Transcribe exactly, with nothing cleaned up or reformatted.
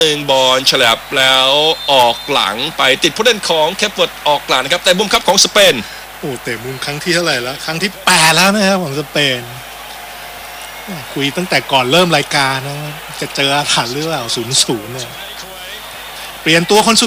หนึ่งบอลฉลับแล้วออกหลังไปติดผู้เล่นของแคปเวิร์ดออกหลังนะครับแต่มุมครับของสเปนโอ้เตะมุมครั้งที่เท่าไหร่แล้วครั้งที่แปดแล้วนะครับของสเปนคุยตั้งแต่ก่อนเริ่มรายการนะจะเจออาถรรพ์หรือเปล่าศูนย์ศูนย์เนี่ยเปลี่ยนตัวคนสุด